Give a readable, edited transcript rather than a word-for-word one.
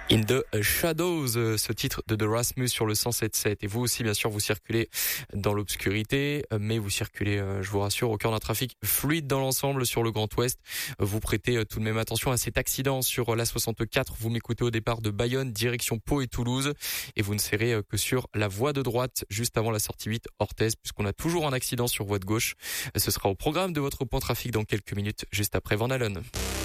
In the Shadows, ce titre de The Rasmus sur le 107.7. Et vous aussi, bien sûr, vous circulez dans l'obscurité, mais vous circulez, je vous rassure, au cœur d'un trafic fluide dans l'ensemble sur le Grand Ouest. Vous prêtez tout de même attention à cet accident sur la 64. Vous m'écoutez au départ de Bayonne, direction Pau et Toulouse. Et vous ne serez que sur la voie de droite, juste avant la sortie 8 Orthez, puisqu'on a toujours un accident sur voie de gauche. Ce sera au programme de votre point trafic dans quelques minutes, juste après Van Allen.